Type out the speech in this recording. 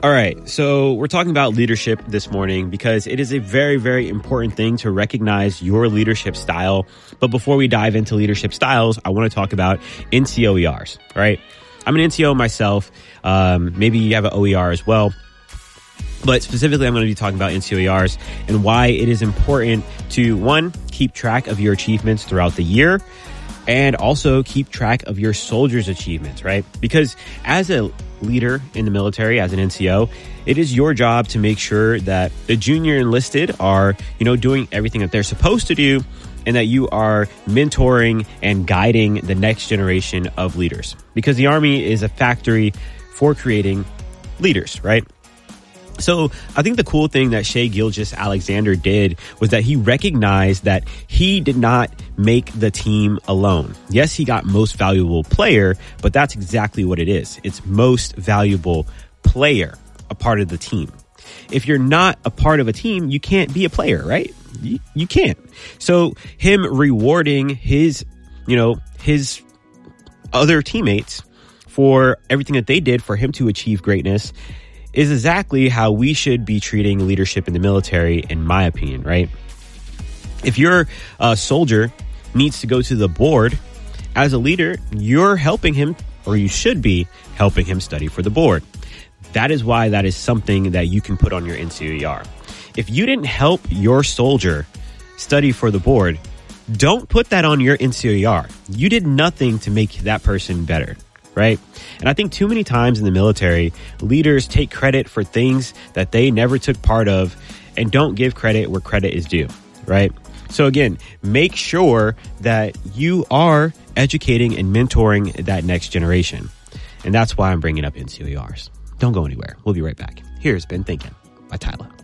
All right, so we're talking about leadership this morning because it is a very, very important thing to recognize your leadership style. But before we dive into leadership styles, I want to talk about NCOERs, right? I'm an NCO myself. Maybe you have an OER as well. But specifically, I'm going to be talking about NCOERs and why it is important to, one, keep track of your achievements throughout the year, and also keep track of your soldiers' achievements, right? Because as a leader in the military, as an NCO, it is your job to make sure that the junior enlisted are, doing everything that they're supposed to do, and that you are mentoring and guiding the next generation of leaders. Because the Army is a factory for creating leaders, right? So I think the cool thing that Shai Gilgeous-Alexander did was that he recognized that he did not make the team alone. Yes, he got most valuable player, but that's exactly what it is. It's most valuable player, a part of the team. If you're not a part of a team, you can't be a player, right? You can't. So him rewarding his other teammates for everything that they did for him to achieve greatness is exactly how we should be treating leadership in the military, in my opinion, right? If your soldier needs to go to the board, as a leader, you're helping him, or you should be helping him study for the board. That is why that is something that you can put on your NCOER. If you didn't help your soldier study for the board, don't put that on your NCOER. You did nothing to make that person better, right? And I think too many times in the military, leaders take credit for things that they never took part of and don't give credit where credit is due, right? So again, make sure that you are educating and mentoring that next generation. And that's why I'm bringing up NCOERs. Don't go anywhere. We'll be right back. Here's Been Thinking by Tyler.